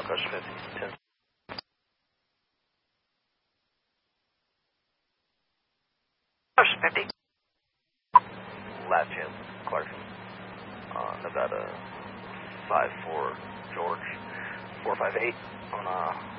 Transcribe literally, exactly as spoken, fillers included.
Question fifty, ten. Question fifty. Last chance, Clarkson. Uh, Nevada, five four, George, four five eight on uh,